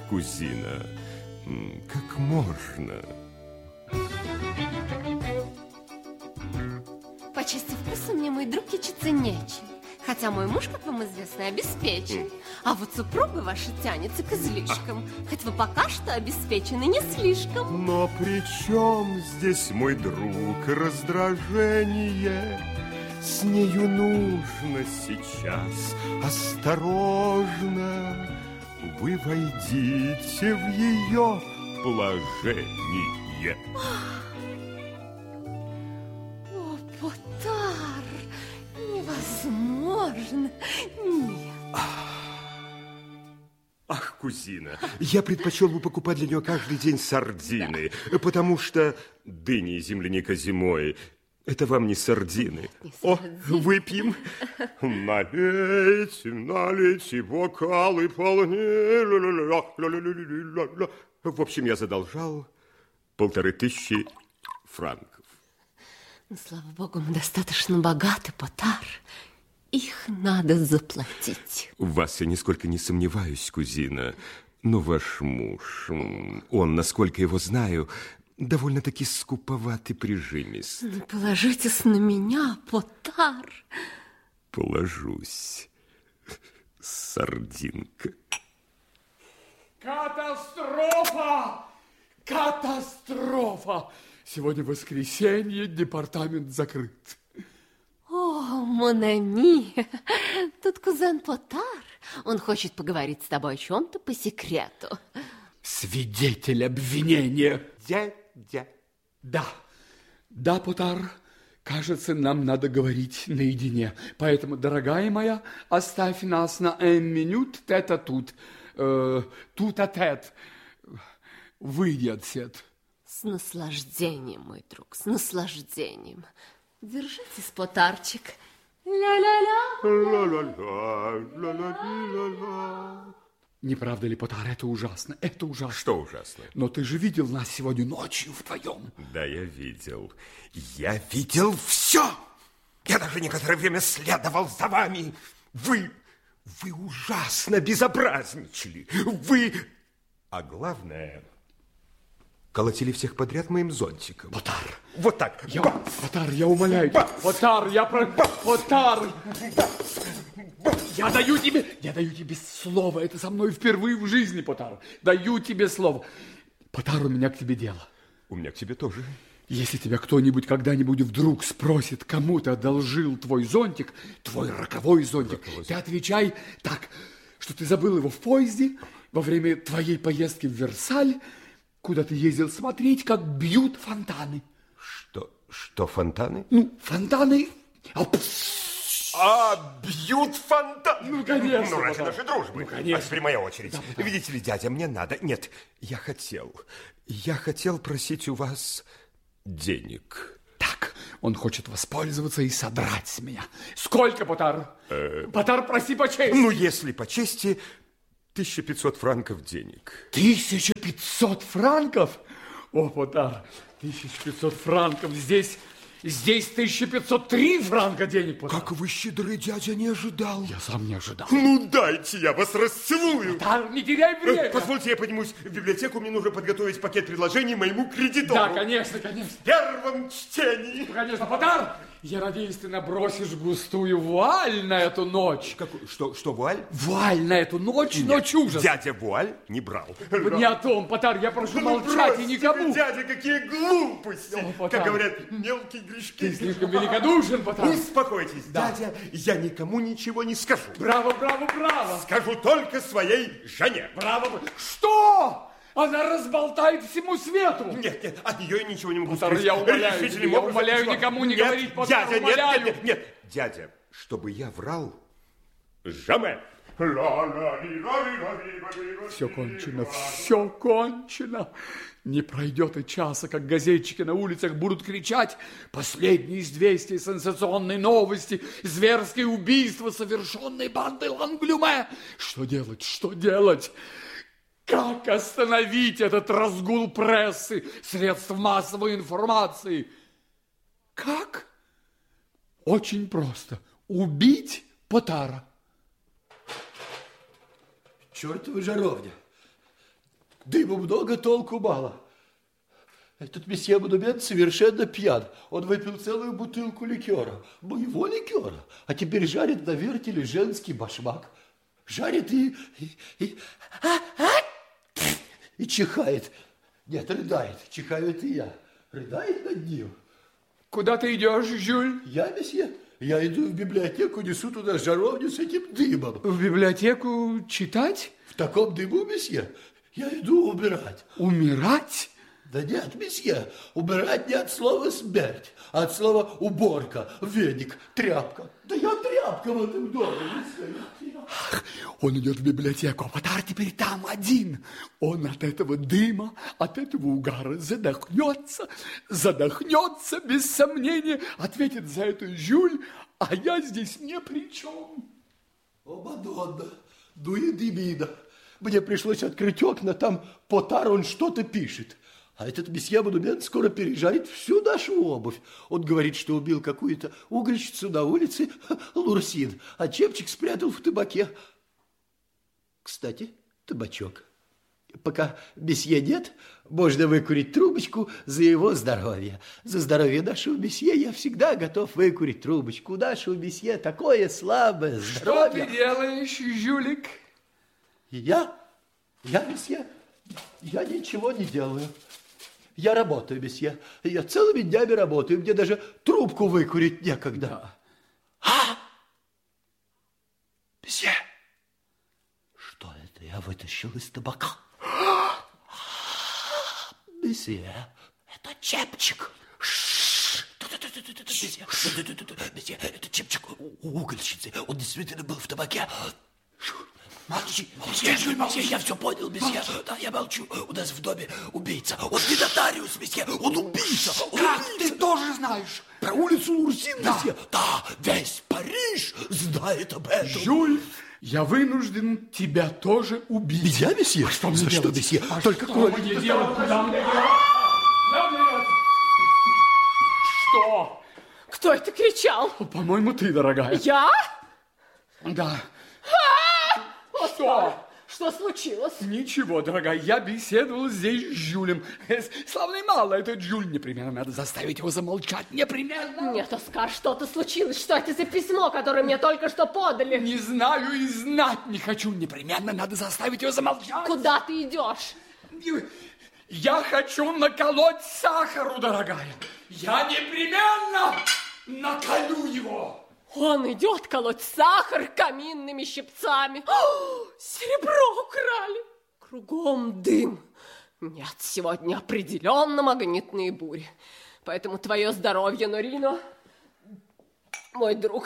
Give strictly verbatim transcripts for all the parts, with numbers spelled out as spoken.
кузина, как можно? По части вкуса мне, мой друг, кичиться нечем. Хотя мой муж, как вам известно, обеспечен. А вот супруга ваша тянется к излишкам. Хоть вы пока что обеспечены не слишком. Но при чем здесь, мой друг, раздражение? С нею нужно сейчас осторожно. Вы войдите в ее положение. О, Потар, невозможно. Нет. Ах, кузина, я предпочел бы покупать для нее каждый день сардины, да. Потому что дыни и земляника зимой – это вам не сардины. Не О, сардины. выпьем. Налейте, налейте бокалы полны. В общем, я задолжал полторы тысячи франков. Ну, слава богу, мы достаточно богаты, Потар. Их надо заплатить. В вас я нисколько не сомневаюсь, кузина. Но ваш муж, он, насколько его знаю, довольно-таки скуповат и прижимист. Ну, положитесь на меня, Потар. Положусь, сардинка. Катастрофа! Катастрофа! Сегодня воскресенье, департамент закрыт. О, Монами, тут кузен Потар. Он хочет поговорить с тобой о чем-то по секрету. Свидетель обвинения. Дядя. Да, да, Потар, кажется, нам надо говорить наедине. Поэтому, дорогая моя, оставь нас на un минут тет-а-тут, э, тут-а-тет. Выйди отсюда. С наслаждением, мой друг, с наслаждением. Держитесь, Потарчик. Ля-ля-ля. Ла-ла-ла, ла-ла-ла-ла. Не правда ли, Потар, это ужасно, это ужасно. Что ужасно? Но ты же видел нас сегодня ночью вдвоем. Да, я видел. Я видел все. Я даже некоторое время следовал за вами. Вы, вы ужасно безобразничали. Вы, а главное, колотили всех подряд моим зонтиком. Потар. Вот так. Я, Потар, я умоляю тебя. Потар, я про... Потар. Я даю тебе, я даю тебе слово. Это со мной впервые в жизни, Потар. Даю тебе слово. Потар, у меня к тебе дело. У меня к тебе тоже. Если тебя кто-нибудь когда-нибудь вдруг спросит, кому ты одолжил твой зонтик, твой роковой зонтик, роковой ты отвечай так, что ты забыл его в поезде во время твоей поездки в Версаль, куда ты ездил смотреть, как бьют фонтаны. Что, что фонтаны? Ну, фонтаны... А, бьют фонтаны. Ну, конечно. Ну, ради нашей дружбы. Ну, конечно. А теперь моя очередь. Да, видите ли, дядя, мне надо... Нет, я хотел. Я хотел просить у вас денег. Так, он хочет воспользоваться и содрать с меня. Сколько, Потар? Э... Потар, проси по чести. Ну, если по чести, тысяча пятьсот франков денег. Тысяча пятьсот франков? О, Потар, тысяча пятьсот франков здесь... Здесь тысяча пятьсот три франка денег. Потар. Как вы щедры, дядя, не ожидал. Я сам не ожидал. Ну, дайте, я вас расцелую. Потар, не теряй время. Позвольте, я поднимусь в библиотеку. Мне нужно подготовить пакет предложений моему кредитору. Да, конечно, конечно. В первом чтении. Конечно, Потар. Я надеюсь, ты набросишь густую вуаль на эту ночь. Какую? Что, что вуаль? Вуаль на эту ночь, Нет, ночь ужаса. Дядя вуаль не брал. Не о том, Потар, я прошу Ну, молчать и никому. Дядя, какие глупости. О, как говорят, мелкие грешки. Ты слишком великодушен, Потар. Успокойтесь, Да. дядя, я никому ничего не скажу. Браво, браво, браво. Скажу только своей жене. Браво. Что? Она разболтает всему свету. Нет, нет, от нее я ничего не могу Потар, сказать. я умоляю, Решительным я образом умоляю ничего. никому не Нет, говорить, Потар, дядя, умоляю. нет, нет, нет, нет. Дядя, чтобы я врал, jamais. Все кончено, все кончено. Не пройдет и часа, как газетчики на улицах будут кричать: последние известия, сенсационные новости, зверские убийства, совершенные бандой Ланглюме. Что делать, что делать? Как остановить этот разгул прессы, средств массовой информации? Как? Очень просто. Убить Потара. Чертова жаровня. дыма много, толку мало. Этот месье Монумент совершенно пьян. Он выпил целую бутылку ликера, моего ликера, а теперь жарит на вертеле женский башмак. Жарит и... и, и, а, а, и чихает. Нет, рыдает. Чихаю это я. Рыдает над ним. Куда ты идешь, Жюль? Я, месье, я иду в библиотеку, несу туда жаровню с этим дымом. В библиотеку читать? В таком дыму, месье, я иду умирать. Умирать? Да нет, месье, убирать не от слова смерть, а от слова уборка, веник, тряпка. Да я тряпка в этом доме, месье. Ах, он идет в библиотеку, а Потар теперь там один. Он от этого дыма, от этого угара задохнется, задохнется, без сомнения, ответит за это Жюль, а я здесь ни при чем. О, Мадонна, ну и дымина. Мне пришлось открыть окна, там Потар, он что-то пишет. А этот месье Монумент скоро пережарит всю нашу обувь. Он говорит, что убил какую-то угольщицу на улице Лурсин, а чепчик спрятал в табаке. Кстати, табачок. Пока месье нет, можно выкурить трубочку за его здоровье. За здоровье нашего месье я всегда готов выкурить трубочку. У нашего месье такое слабое здоровье. Что ты делаешь, Жюлик? Я? Я, месье? Я ничего не делаю. Я работаю, месье. Я целыми днями работаю. Мне даже трубку выкурить некогда. А? Месье, что это я вытащил из табака? Месье, это чепчик. Месье, месье, это чепчик угольщицы. Он действительно был в табаке. Молчи, месье, месье, месье, я все понял, месье. Да, я молчу. У нас в доме убийца. Он не нотариус, месье, он убийца. Он как? убийца. Ты тоже знаешь? Про улицу Лурсин, да. месье? Да, весь Париж знает об этом. Жюль, я вынужден тебя тоже убить. Я, месье? А что мне За делать? что, месье? А Только что кровь. мне делать? Куда мне делать? Куда мне делать? Что? Кто это кричал? По-моему, ты, дорогая. Я? Да. Что? Что случилось? Ничего, дорогая, я беседовал здесь с Жюлем. Славно и мало, этот Жюль. Непременно надо заставить его замолчать. Непременно. Нет, Оскар, что-то случилось. Что это за письмо, которое мне только что подали? Не знаю и знать не хочу. Непременно надо заставить его замолчать. Куда ты идешь? Я хочу наколоть сахару, дорогая. Я непременно наколю его. Он идет колоть сахар каминными щипцами. О, серебро украли. Кругом дым. Нет, сегодня определенно магнитные бури. Поэтому твое здоровье, Норино, мой друг.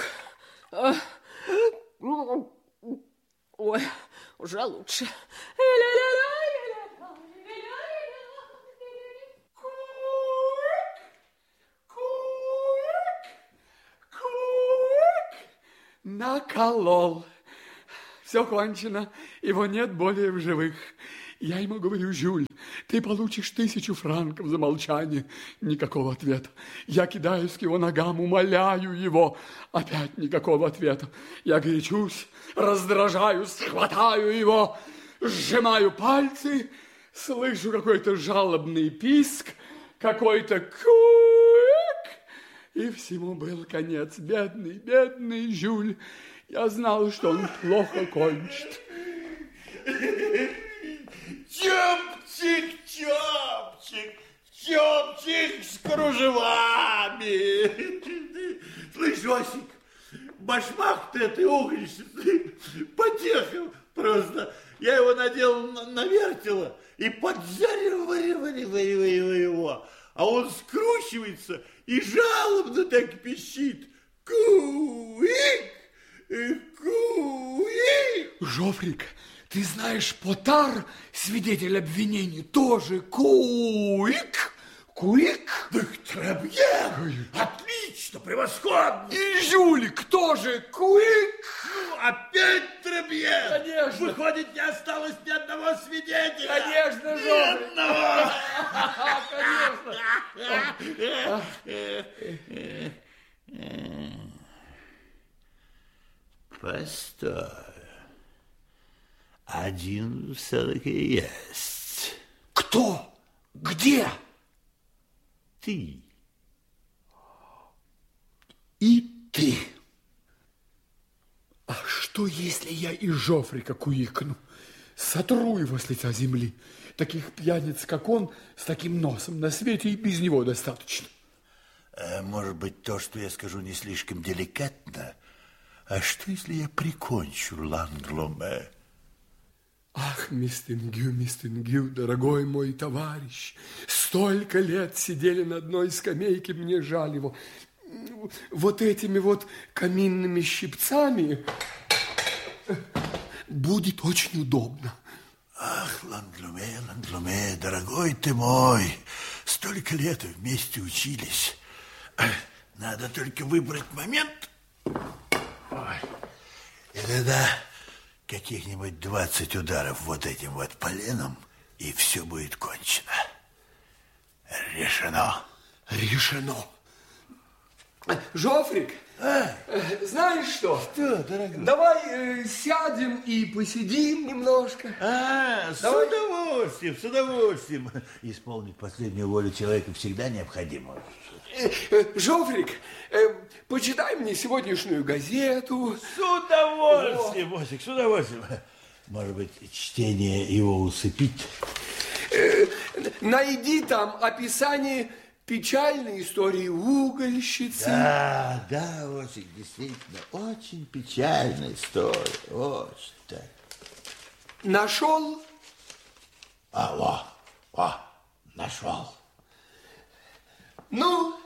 Ой, уже лучше. Наколол. Все кончено. Его нет более в живых. Я ему говорю: Жюль, ты получишь тысячу франков за молчание. Никакого ответа. Я кидаюсь к его ногам, умоляю его. Опять никакого ответа. Я горячусь, раздражаюсь, хватаю его, сжимаю пальцы, слышу какой-то жалобный писк, какой-то куик. И всему был конец. Бедный, бедный Жюль. Я знал, что он плохо кончит. Чопчик, чопчик, чопчик с кружевами. Слышь, Осик, башмак-то этой угольщицы потехал просто. Я его надел на, на вертело и поджариваю его. А он скручивается и жалобно так пищит. Куик, куик. Жофрик, ты знаешь, Потар, свидетель обвинений, тоже куик, куик. Так Требье, отлично, превосходно. И Жюлик тоже куик. Ну, опять Требье. Конечно. Выходит, не осталось ни одного свидетеля. Конечно, Ни Жофрик. одного. Конечно. Постой. Один все-таки есть. Кто? Где? Ты. И ты. А что, если я и Жофрика куикну? Сотру его с лица земли. Таких пьяниц, как он, с таким носом на свете и без него достаточно. А может быть, то, что я скажу, не слишком деликатно? А что, если я прикончу Лангломе? Ах, Мистингю, Мистингю, дорогой мой товарищ, столько лет сидели на одной скамейке, мне жаль его. Вот этими вот каминными щипцами будет очень удобно. Ах, Лангломе, Лангломе, дорогой ты мой, столько лет вместе учились. Надо только выбрать момент. Ой. И тогда каких-нибудь двадцать ударов вот этим вот поленом, и все будет кончено. Решено. Решено. Жофрик, а? Знаешь что? Что, дорогой? Давай э, сядем и посидим немножко. А, с Давай. удовольствием, с удовольствием. Исполнить последнюю волю человека всегда необходимо. Э, э, Жофрик, э, почитай мне сегодняшнюю газету. С удовольствием, Осик, с удовольствием. Может быть, чтение его усыпить? Э, найди там описание печальной истории угольщицы. Да, да, Осик, действительно, очень печальная история, очень так. Нашел? А, во, во, нашел. Ну,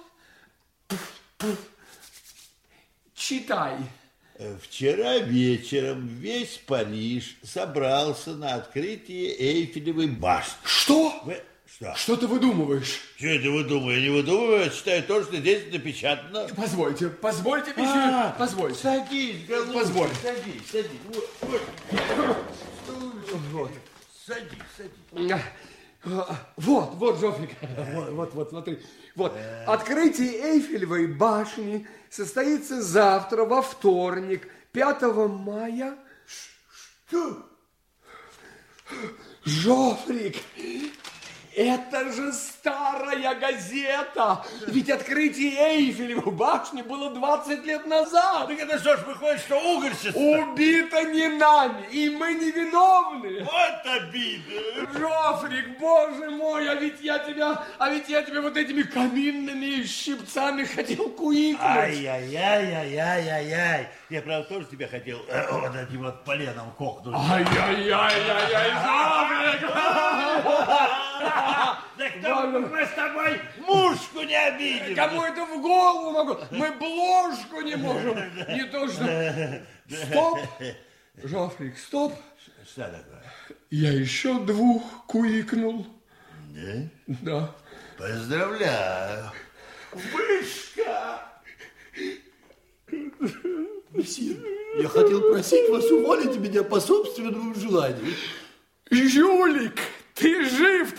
читай. Вчера вечером весь Париж собрался на открытие Эйфелевой башни. Что? Вы... Что? Что ты выдумываешь? Что это выдумываю? Я не выдумываю, я читаю то, что здесь напечатано. Позвольте, позвольте, месье, А, позвольте. Садись, голубчик, Позволь. садись, садись. Вот, вот. Вот. Садись, садись. Вот, вот, Жофрик, вот, вот, вот, смотри. Вот, открытие Эйфелевой башни состоится завтра, во вторник, пятого мая. Что? Жофрик, это же старая газета. Ведь открытие Эйфелевой башни было двадцать лет назад. Так это что ж выходит, что угольщица? Убита не нами, и мы не виновны. Вот обида. Жофрик, боже мой, а ведь я тебя, а ведь я тебя вот этими каминными щипцами хотел куикнуть. Ай-яй-яй-яй-яй-яй. Я, правда, тоже тебя хотел э, вот этим вот поленом кокнуть. Ай-яй-яй-яй-яй, Жофрик. Так мы с тобой мушку не обидим. Кому это в голову могу? Мы бложку не можем. Не то что... Стоп. Жофрик, стоп. Что такое? Я еще двух куикнул. Да? Да. Поздравляю. Вышка! Месье, я хотел просить вас уволить меня по собственному желанию. Жулик, ты жив!